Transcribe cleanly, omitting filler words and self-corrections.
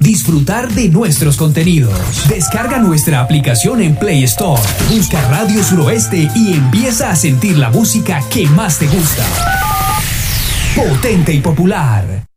disfrutar de nuestros contenidos. Descarga nuestra aplicación en Play Store, busca Radio Suroeste y empieza a sentir la música que más te gusta. Potente y popular.